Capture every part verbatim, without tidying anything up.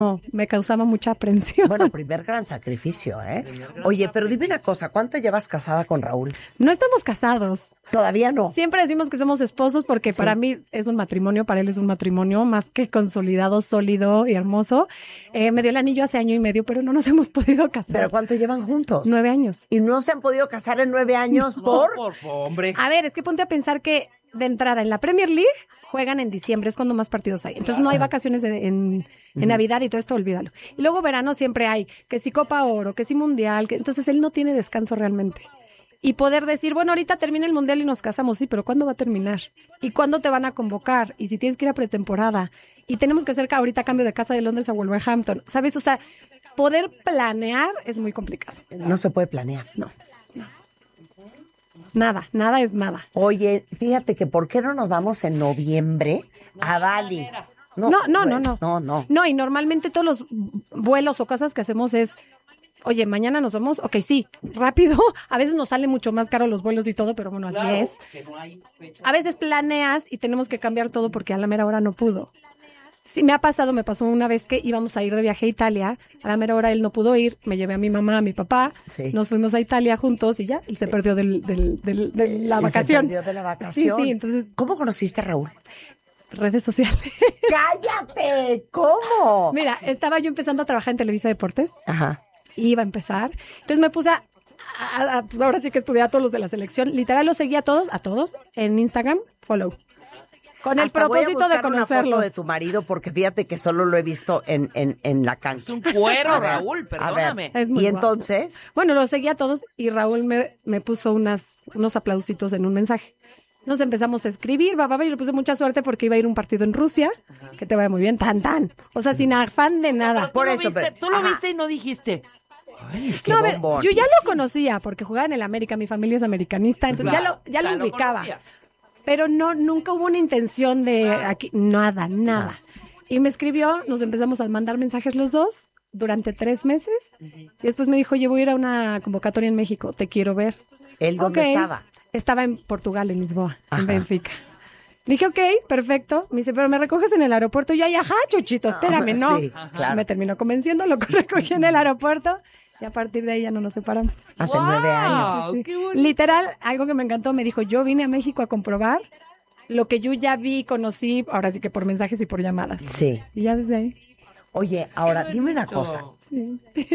no, me causaba mucha aprensión. Bueno, primer gran sacrificio, ¿eh? Gran Oye, pero dime una cosa, ¿cuánto llevas casada con Raúl? No estamos casados. Todavía no. Siempre decimos que somos esposos porque sí. para mí es un matrimonio, para él es un matrimonio más que consolidado, sólido y hermoso. Eh, me dio el anillo hace año y medio, pero no nos hemos podido casar. ¿Pero cuánto llevan juntos? Nueve años. ¿Y no se han podido casar en nueve años por? No, por, por hombre. A ver, es que ponte a pensar que de entrada en la Premier League juegan en diciembre, es cuando más partidos hay. Entonces no hay vacaciones de, en, en Navidad y todo esto, olvídalo. Y luego verano siempre hay, que si Copa Oro, que si Mundial, que entonces él no tiene descanso realmente. Y poder decir, bueno, ahorita termina el Mundial y nos casamos, sí, pero ¿cuándo va a terminar? ¿Y cuándo te van a convocar? Y si tienes que ir a pretemporada. Y tenemos que hacer ahorita cambio de casa de Londres a Wolverhampton, ¿sabes? O sea, poder planear es muy complicado. No se puede planear. No, no. Nada, nada es nada. Oye, fíjate que ¿por qué no nos vamos en noviembre a Bali? No, no, no, bueno, no. No, no. No, y normalmente todos los vuelos o cosas que hacemos es, oye, mañana nos vamos, ok, sí, rápido. A veces nos sale mucho más caro los vuelos y todo, pero bueno, así Claro, es. que no hay fecha. A veces planeas y tenemos que cambiar todo porque a la mera hora no pudo. Sí, me ha pasado, me pasó una vez que íbamos a ir de viaje a Italia, a la mera hora él no pudo ir, me llevé a mi mamá, a mi papá, sí. Nos fuimos a Italia juntos y ya, él se perdió del, del, del, de la ¿Y vacación. Se perdió de la vacación. Sí, sí, entonces... ¿Cómo conociste a Raúl? Redes sociales. ¡Cállate! ¿Cómo? Mira, estaba yo empezando a trabajar en Televisa Deportes. Ajá. Iba a empezar. Entonces me puse a, a, a pues ahora sí que estudié a todos los de la selección. Literal los seguía a todos, a todos, en Instagram, follow. Con el Hasta propósito voy a de buscar una conocerlos. foto de tu marido porque fíjate que solo lo he visto en, en, en la cancha. Es un cuero, A ver, Raúl, perdóname. A ver, Es muy y guapo. entonces, Bueno, los seguía a todos y Raúl me, me puso unas, unos aplausitos en un mensaje. Nos empezamos a escribir, va, va, va, y le puse mucha suerte porque iba a ir un partido en Rusia, que te vaya muy bien, tan, tan. O sea, sin afán de nada. Tú Por lo eso, viste, pero- tú lo ajá. viste y no dijiste. Ay, qué No, a ver, bombón. yo ya lo conocía porque jugaba en el América, mi familia es americanista, entonces Claro, ya lo, ya ya lo lo ubicaba. conocía. Pero no, nunca hubo una intención de aquí, nada, nada. Y me escribió, nos empezamos a mandar mensajes los dos durante tres meses. Y después me dijo, oye, voy a ir a una convocatoria en México, te quiero ver. ¿él dónde Ok. estaba? Estaba en Portugal, en Lisboa, Ajá. en Benfica. Le dije, ok, perfecto. Me dice, pero me recoges en el aeropuerto. Y yo, ay, ajá, Chuchito, espérame, ¿no? Sí, claro. Me terminó convenciendo, lo recogí en el aeropuerto. Y a partir de ahí ya no nos separamos. Hace Wow. nueve años. Wow, Sí. qué bonito. Literal, algo que me encantó, me dijo, yo vine a México a comprobar lo que yo ya vi, conocí, ahora sí que por mensajes y por llamadas. Sí. Y ya desde ahí. Oye, ahora, dime una cosa. Sí.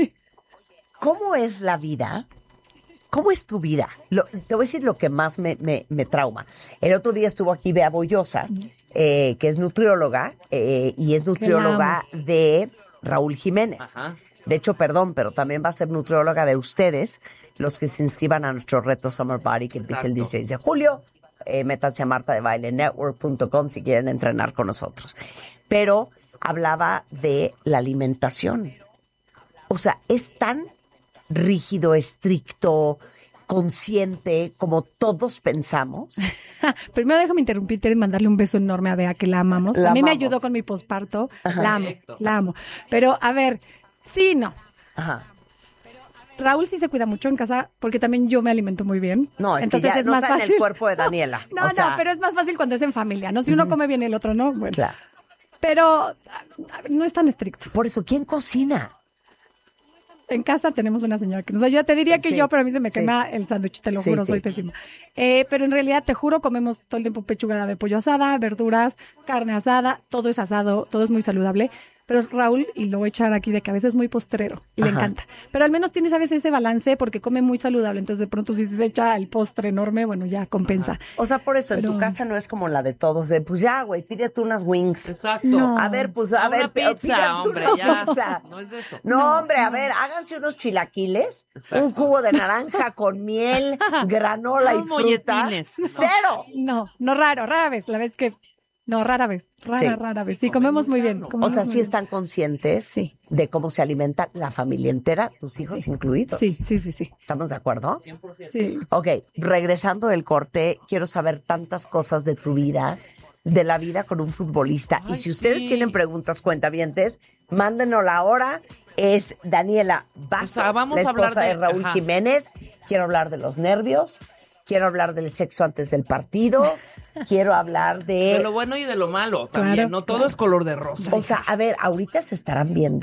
¿Cómo es la vida? ¿Cómo es tu vida? Lo- te voy a decir lo que más me, me, me trauma. El otro día estuvo aquí Bea Boyosa, eh, que es nutrióloga, eh, y es nutrióloga de Raúl Jiménez. Ajá. De hecho, perdón, pero también va a ser nutrióloga de ustedes, los que se inscriban a nuestro reto Summer Body, que empieza el Exacto. dieciséis de julio. Eh, métanse a marta de baile network punto com si quieren entrenar con nosotros. Pero hablaba de la alimentación. O sea, es tan rígido, estricto, consciente, como todos pensamos. Primero déjame interrumpirte y mandarle un beso enorme a Bea, que la amamos. La a mí me amamos. ayudó con mi posparto. La amo, Perfecto. la amo. Pero, a ver, sí, no. Ajá. Raúl sí se cuida mucho en casa porque también yo me alimento muy bien. No, es Entonces que ya es no más está en fácil. el cuerpo de Daniela. No, O sea, no, pero es más fácil cuando es en familia, ¿no? Si uno come bien y el otro no, bueno. Claro. Pero a- a ver, no es tan estricto. Por eso, ¿quién cocina? En casa tenemos una señora que nos ayuda. Te diría que Sí, yo, pero a mí se me sí. quema el sándwich, te lo Sí, juro, sí. soy pésima. Eh, pero en realidad, te juro, comemos todo el tiempo pechuga de pollo asada, verduras, carne asada, todo es asado, todo es muy saludable. Pero Raúl, y lo voy a echar aquí de cabeza, es muy postrero y le Ajá. encanta. Pero al menos tienes a veces ese balance porque come muy saludable. Entonces, de pronto, si se echa el postre enorme, bueno, ya compensa. O sea, por eso, en Pero- tu casa no es como la de todos, de pues ya, güey, pídete unas wings. Exacto. No. A ver, pues, a Una ver, pizza, pídete hombre, una ya. pizza. No es de eso. No, hombre, a ver, háganse unos chilaquiles, Exacto. un jugo de naranja con miel, granola y Unos fruta. molletines. ¡Cero! No, no raro, rara vez, la vez que... No, rara vez, rara, Sí. rara vez. Sí, comemos muy bien. O comemos sea, muy sí bien. están conscientes Sí. de cómo se alimenta la familia entera, tus hijos incluidos. Sí, sí, sí, sí. ¿Estamos de acuerdo? cien por ciento. Sí. Ok, regresando del corte, quiero saber tantas cosas de tu vida, de la vida con un futbolista. Ay, y si ustedes sí. tienen preguntas, cuentavientes, mándenosla ahora. Es Daniela Basso, O sea, vamos la a hablar esposa de, de- Raúl ajá. Jiménez. Quiero hablar de los nervios, quiero hablar del sexo antes del partido, quiero hablar De de... lo bueno y de lo malo también. Claro, No todo claro. es color de rosa. O sea, a ver, ahorita se estarán viendo